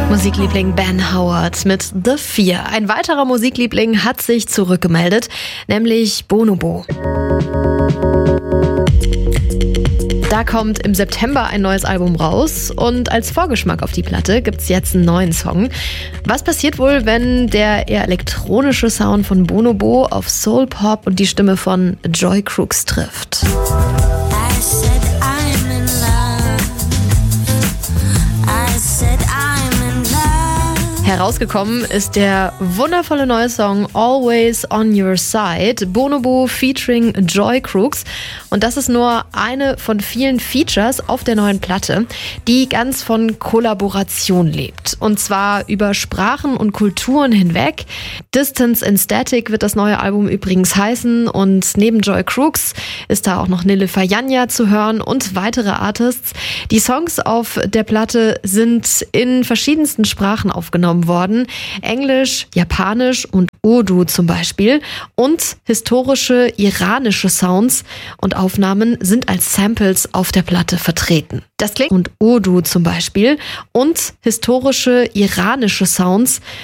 Musikliebling Ben Howard mit The 4. Ein weiterer Musikliebling hat sich zurückgemeldet, nämlich Bonobo. Da kommt im September ein neues Album raus und als Vorgeschmack auf die Platte gibt's jetzt einen neuen Song. Was passiert wohl, wenn der eher elektronische Sound von Bonobo auf Soul Pop und die Stimme von Joy Crooks trifft? Herausgekommen ist der wundervolle neue Song Always on Your Side, Bonobo featuring Joy Crooks. Und das ist nur eine von vielen Features auf der neuen Platte, die ganz von Kollaboration lebt. Und zwar über Sprachen und Kulturen hinweg. Distance and Static wird das neue Album übrigens heißen. Und neben Joy Crooks ist da auch noch Nille Fayanya zu hören und weitere Artists. Die Songs auf der Platte sind in verschiedensten Sprachen aufgenommen worden. Englisch, Japanisch und Urdu zum Beispiel. Und historische iranische Sounds und Aufnahmen sind als Samples auf der Platte vertreten. Das klingt und Urdu zum Beispiel und historische iranische Sounds